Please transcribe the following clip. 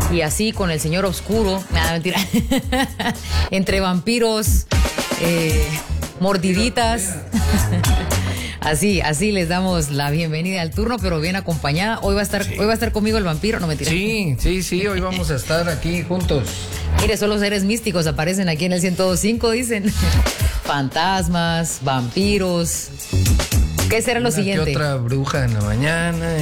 Y así con el señor oscuro, nada, mentira, entre vampiros, mordiditas. Así les damos la bienvenida al turno, pero bien acompañada. Hoy va a estar conmigo el vampiro, no mentira. Sí, hoy vamos a estar aquí juntos. Mire, solo seres místicos aparecen aquí en el 102.5, dicen. Fantasmas, vampiros. ¿Qué será lo siguiente? ¿Qué otra bruja en la mañana?